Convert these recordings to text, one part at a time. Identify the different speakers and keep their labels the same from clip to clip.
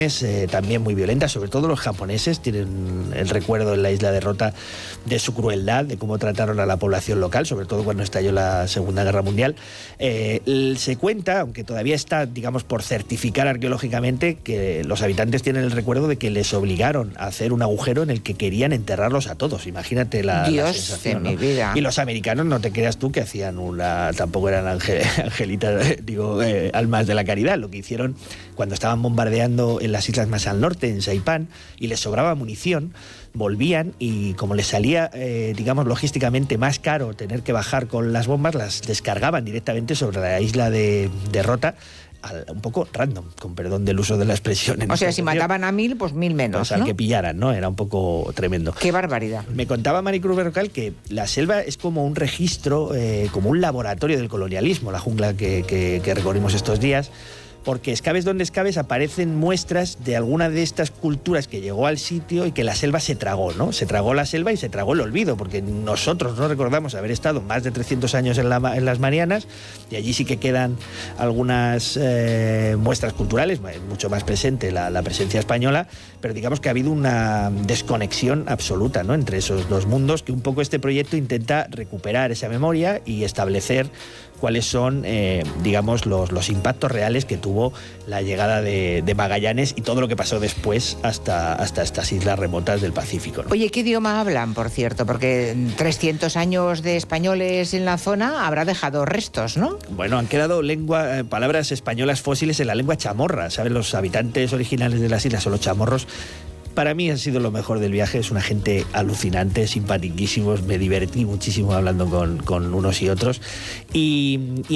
Speaker 1: también muy violentas, sobre todo los japoneses tienen el recuerdo en la isla de Rota de su crueldad, de cómo trataron a la población local, sobre todo cuando estalló la Segunda Guerra Mundial. Se cuenta, aunque todavía está, digamos, por certificar arqueológicamente, que los habitantes tienen el recuerdo de que les obligaron a hacer un agujero en el que querían enterrarlos a todos. Imagínate la sensación,
Speaker 2: de mi vida.
Speaker 1: Y los americanos, no te creas tú que hacían tampoco eran angelitas, almas de la caridad. Lo que hicieron cuando estaban bombardeando en las islas más al norte, en Saipán, y les sobraba munición, volvían y como les salía, digamos, logísticamente más caro tener que bajar con las bombas, las descargaban directamente sobre la isla de Rota, un poco random, con perdón del uso de la expresión.
Speaker 2: O sea, si mataban a 1000, pues 1000 menos,
Speaker 1: pues al que pillaran, ¿no? Era un poco tremendo.
Speaker 2: ¡Qué barbaridad!
Speaker 1: Me contaba Maricruz Berrocal que la selva es como un registro, como un laboratorio del colonialismo, la jungla que recorrimos estos días, porque escabes donde escabes aparecen muestras de alguna de estas culturas que llegó al sitio y que la selva se tragó, ¿no? Se tragó la selva y se tragó el olvido, porque nosotros no recordamos haber estado más de 300 años en las Marianas, y allí sí que quedan algunas muestras culturales, mucho más presente la presencia española, pero digamos que ha habido una desconexión absoluta, ¿no?, entre esos dos mundos, que un poco este proyecto intenta recuperar esa memoria y establecer cuáles son, digamos, los impactos reales que tuvo la llegada de Magallanes y todo lo que pasó después hasta estas islas remotas del Pacífico, ¿no?
Speaker 2: Oye, ¿qué idioma hablan, por cierto? Porque 300 años de españoles en la zona habrá dejado restos, ¿no?
Speaker 1: Bueno, han quedado palabras españolas fósiles en la lengua chamorra, ¿sabes? Los habitantes originales de las islas son los chamorros. Para mí ha sido lo mejor del viaje, es una gente alucinante, simpatiquísimos, me divertí muchísimo hablando con unos y otros, y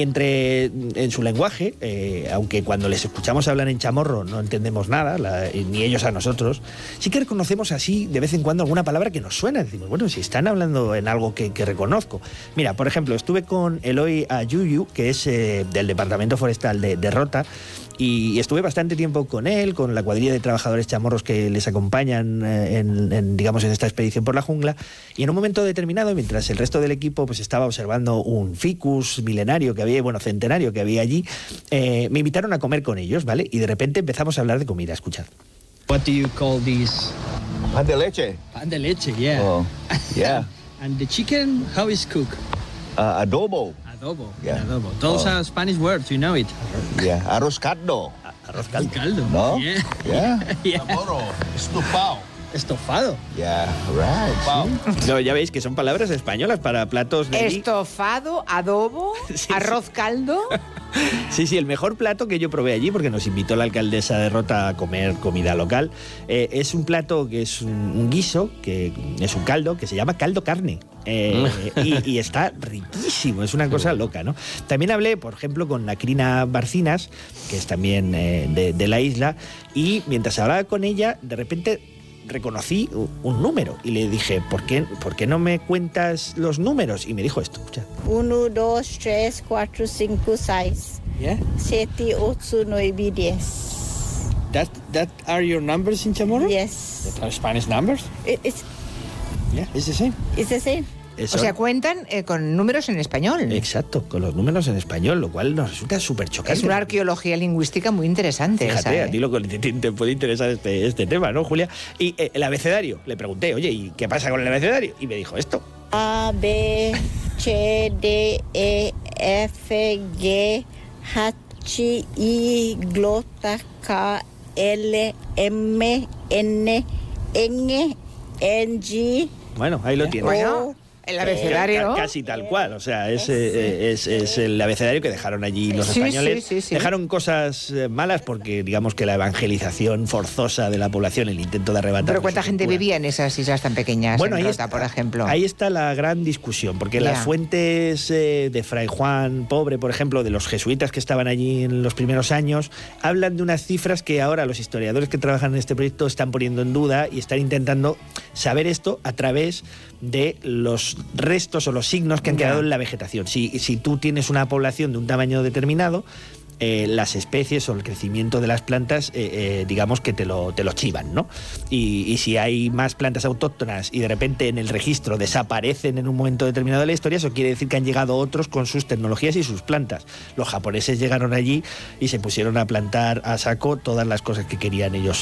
Speaker 1: en su lenguaje, aunque cuando les escuchamos hablar en chamorro no entendemos nada, ni ellos a nosotros, sí que reconocemos así de vez en cuando alguna palabra que nos suena, decimos, bueno, si están hablando en algo que reconozco. Mira, por ejemplo, estuve con Eloy Ayuyu, que es del Departamento Forestal de Rota, y estuve bastante tiempo con él, con la cuadrilla de trabajadores chamorros que les acompañan digamos, en esta expedición por la jungla, y en un momento determinado, mientras el resto del equipo pues estaba observando un ficus milenario que había, bueno, centenario que había allí, me invitaron a comer con ellos, ¿vale? Y de repente empezamos a hablar de comida, escuchad.
Speaker 3: What do you call these?
Speaker 4: Pan de leche.
Speaker 3: Pan de leche, yeah.
Speaker 4: Oh, yeah.
Speaker 3: And the chicken, how is cooked?
Speaker 4: Adobo.
Speaker 3: Adobo.
Speaker 4: Yeah.
Speaker 3: Adobo. Those are Spanish words, you know it.
Speaker 4: Yeah. Arroz caldo.
Speaker 1: Arroz caldo.
Speaker 3: Caldo.
Speaker 4: No?
Speaker 3: Yeah.
Speaker 4: Yeah.
Speaker 5: Saboro, estufado.
Speaker 3: Estofado.
Speaker 4: Yeah, right.
Speaker 1: No, ya veis que son palabras españolas para platos de...
Speaker 2: Estofado, adobo,
Speaker 1: Sí,
Speaker 2: arroz caldo.
Speaker 1: Sí, el mejor plato que yo probé allí, porque nos invitó la alcaldesa de Rota a comer comida local, es un plato que es un guiso, que es un caldo, que se llama caldo carne. Y está riquísimo, es una cosa loca, ¿no? También hablé, por ejemplo, con Nakrina Barcinas, que es también de la isla, y mientras hablaba con ella, de repente reconocí un número y le dije, ¿por qué no me cuentas los números? Y me dijo esto, escucha.
Speaker 6: 1, 2, 3, 4, 5, 6,
Speaker 1: Yeah?
Speaker 6: 7, 8, 9, 10.
Speaker 1: That are your numbers in Chamorro?
Speaker 6: Yes.
Speaker 1: That are Spanish numbers?
Speaker 6: It's
Speaker 1: Yeah, it's the same.
Speaker 6: the same.
Speaker 2: O sea, cuentan con números en español.
Speaker 1: Exacto, con los números en español, lo cual nos resulta súper chocante.
Speaker 2: Es una arqueología lingüística muy interesante.
Speaker 1: Fíjate,
Speaker 2: esa,
Speaker 1: a ti te puede interesar este tema, ¿no, Julia? Y el abecedario, le pregunté, oye, ¿y qué pasa con el abecedario? Y me dijo esto.
Speaker 6: A, B, C, D, E, F, G, H, I, glota, K, L, M, N, N, G.
Speaker 1: Bueno, ahí lo tienes.
Speaker 2: Bueno, el abecedario.
Speaker 1: Casi tal cual, o sea, es el abecedario que dejaron allí los
Speaker 2: Sí,
Speaker 1: españoles.
Speaker 2: sí.
Speaker 1: Dejaron cosas malas porque, digamos, que la evangelización forzosa de la población, el intento de arrebatar...
Speaker 2: Pero ¿cuánta gente vivía en esas islas tan pequeñas?
Speaker 1: Bueno,
Speaker 2: en
Speaker 1: ahí
Speaker 2: Rota,
Speaker 1: está,
Speaker 2: por ejemplo.
Speaker 1: Ahí está la gran discusión, porque
Speaker 2: Ya.
Speaker 1: las fuentes de Fray Juan Pobre, por ejemplo, de los jesuitas que estaban allí en los primeros años, hablan de unas cifras que ahora los historiadores que trabajan en este proyecto están poniendo en duda y están intentando saber esto a través de los restos o los signos que han
Speaker 2: Ya.
Speaker 1: quedado en la vegetación. Si tú tienes una población de un tamaño determinado, las especies o el crecimiento de las plantas, digamos que te lo chivan, ¿no? Y si hay más plantas autóctonas y de repente en el registro desaparecen en un momento determinado de la historia, eso quiere decir que han llegado otros con sus tecnologías y sus plantas. Los japoneses llegaron allí y se pusieron a plantar a saco todas las cosas que querían ellos